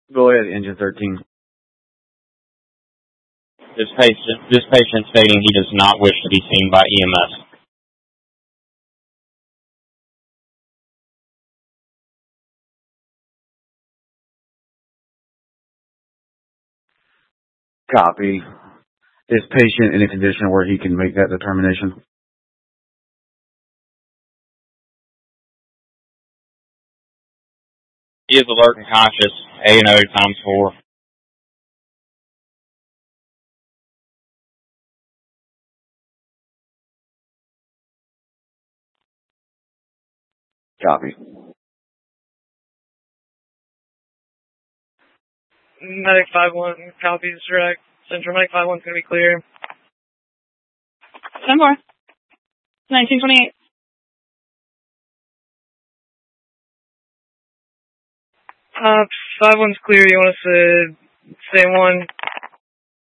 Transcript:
Go ahead, Engine 13. This patient stating he does not wish to be seen by EMS. Copy. Is patient in a condition where he can make that determination? He is alert and conscious. A&O ×4. Copy. Medic 5-1 copies direct. Central Medic 5-1's going to be clear. 10-4. 1928. 5-1's clear. You want us to stay 1?